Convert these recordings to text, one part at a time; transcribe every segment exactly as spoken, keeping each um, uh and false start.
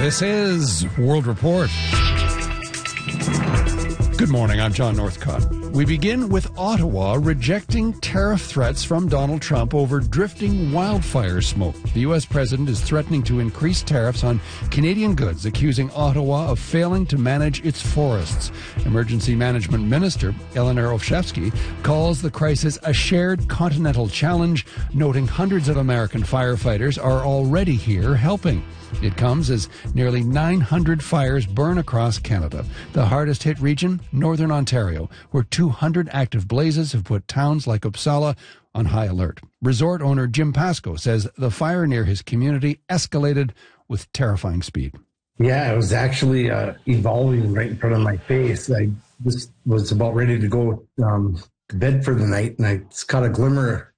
This is World Report. Good morning, I'm John Northcott. We begin with Ottawa rejecting tariff threats from Donald Trump over drifting wildfire smoke. The U S president is threatening to increase tariffs on Canadian goods, accusing Ottawa of failing to manage its forests. Emergency Management Minister Eleanor Olszewski calls the crisis a shared continental challenge, noting hundreds of American firefighters are already here helping. It comes as nearly nine hundred fires burn across Canada. The hardest hit region, Northern Ontario, where two hundred active blazes have put towns like Uppsala on high alert. Resort owner Jim Pascoe says the fire near his community escalated with terrifying speed. Yeah, it was actually uh, evolving right in front of my face. I just was about ready to go um, to bed for the night, and I just caught a glimmer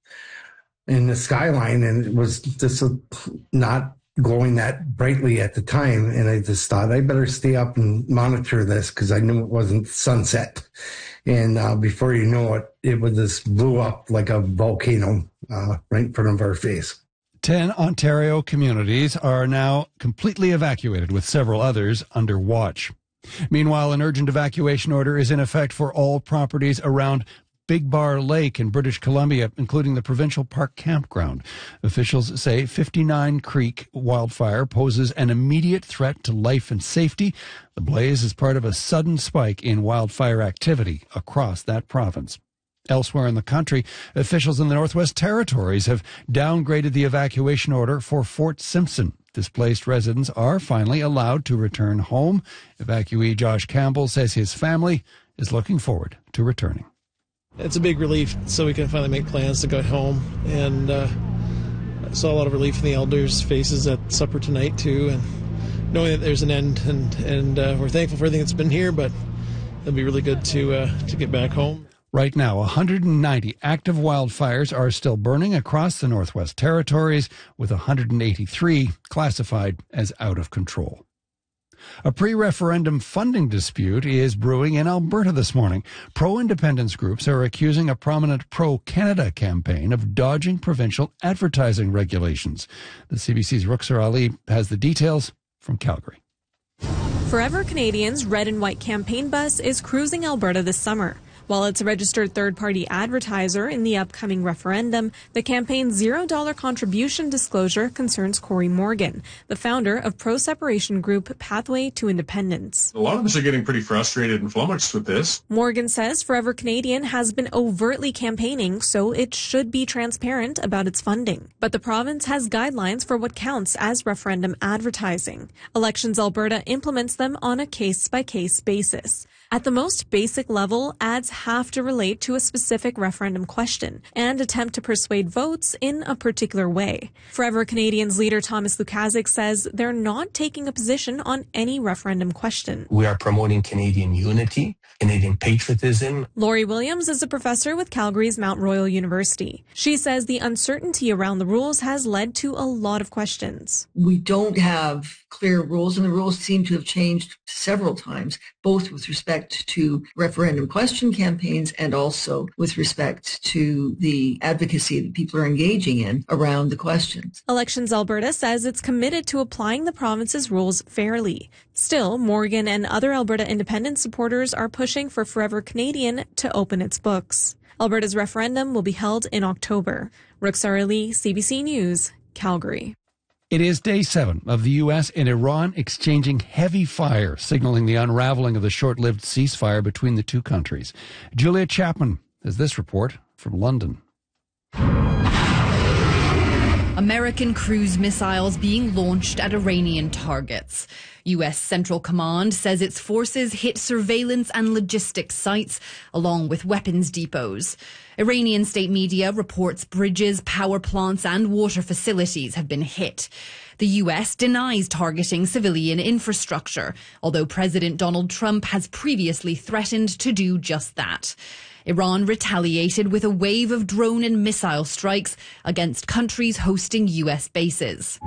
in the skyline, and it was just a, not glowing that brightly at the time. And I just thought I better stay up and monitor this because I knew it wasn't sunset. And uh, before you know it, it was just blew up like a volcano uh, right in front of our face. Ten Ontario communities are now completely evacuated, with several others under watch. Meanwhile, an urgent evacuation order is in effect for all properties around Big Bar Lake in British Columbia, including the Provincial Park Campground. Officials say fifty-nine Creek wildfire poses an immediate threat to life and safety. The blaze is part of a sudden spike in wildfire activity across that province. Elsewhere in the country, officials in the Northwest Territories have downgraded the evacuation order for Fort Simpson. Displaced residents are finally allowed to return home. Evacuee Josh Campbell says his family is looking forward to returning. It's a big relief, so we can finally make plans to go home. And uh, I saw a lot of relief in the elders' faces at supper tonight, too, and knowing that there's an end. And, and uh, we're thankful for everything that's been here, but it'll be really good to uh, to get back home. Right now, one hundred ninety active wildfires are still burning across the Northwest Territories, with one hundred eighty-three classified as out of control. A pre-referendum funding dispute is brewing in Alberta this morning. Pro-independence groups are accusing a prominent pro-Canada campaign of dodging provincial advertising regulations. The C B C's Ruxar Ali has the details from Calgary. Forever Canadian's red and white campaign bus is cruising Alberta this summer. While it's a registered third-party advertiser in the upcoming referendum, the campaign's zero dollar contribution disclosure concerns Corey Morgan, the founder of pro-separation group Pathway to Independence. A lot of us are getting pretty frustrated and flummoxed with this. Morgan says Forever Canadian has been overtly campaigning, so it should be transparent about its funding. But the province has guidelines for what counts as referendum advertising. Elections Alberta implements them on a case-by-case basis. At the most basic level, ads have to relate to a specific referendum question and attempt to persuade votes in a particular way. Forever Canadians leader Thomas Lukaszuk says they're not taking a position on any referendum question. We are promoting Canadian unity, Canadian patriotism. Laurie Williams is a professor with Calgary's Mount Royal University. She says the uncertainty around the rules has led to a lot of questions. We don't have clear rules, and the rules seem to have changed several times, both with respect to referendum question campaigns and also with respect to the advocacy that people are engaging in around the questions. Elections Alberta says it's committed to applying the province's rules fairly. Still, Morgan and other Alberta independent supporters are pushing for Forever Canadian to open its books. Alberta's referendum will be held in October. Ruxar Ali, C B C News, Calgary. It is day seven of the U S and Iran exchanging heavy fire, signaling the unraveling of the short-lived ceasefire between the two countries. Julia Chapman has this report from London. American cruise missiles being launched at Iranian targets. U S Central Command says its forces hit surveillance and logistics sites, along with weapons depots. Iranian state media reports bridges, power plants and water facilities have been hit. The U S denies targeting civilian infrastructure, although President Donald Trump has previously threatened to do just that. Iran retaliated with a wave of drone and missile strikes against countries hosting U S bases.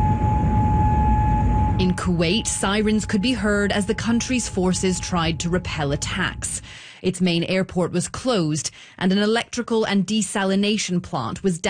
In Kuwait, sirens could be heard as the country's forces tried to repel attacks. Its main airport was closed and an electrical and desalination plant was